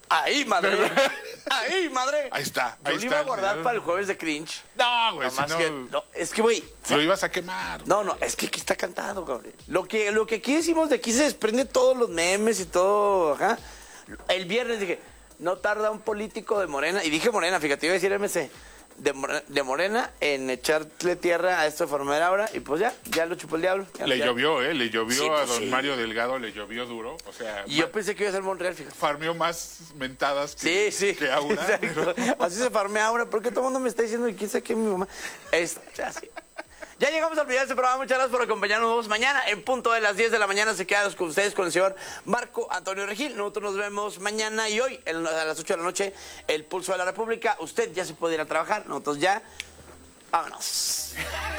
Ahí, madre. Ahí, madre. Ahí está. Yo Ahí lo iba a está. guardar para el jueves de cringe. No, güey, No, si más no, que, no, es que, güey. lo ibas a quemar. No, es que aquí está cantado, cabrón. Lo que aquí decimos, de aquí se desprende todos los memes y todo, ajá. El viernes dije, no tarda un político de Morena, y dije Morena, fíjate, iba a decir MC, de Morena en echarle tierra a esto de Formera ahora, y pues ya lo chupó el diablo. Le llovió, le llovió Sí, a pues don sí. Mario Delgado, le llovió duro. O sea, Y yo pensé que iba a ser Monreal, fíjate. farmeó más mentadas que, Sí. que Aura. Exacto. Así se farmea ahora. ¿Por qué todo el mundo me está diciendo que quién sabe qué es mi mamá? Así. Ya llegamos al final de este programa. Muchas gracias por acompañarnos. Mañana, en punto de las 10 de la mañana, se queda con ustedes con el señor Marco Antonio Regil. Nosotros nos vemos mañana y hoy, a las 8 de la noche, el Pulso de la República. Usted ya se puede ir a trabajar. Nosotros ya. Vámonos.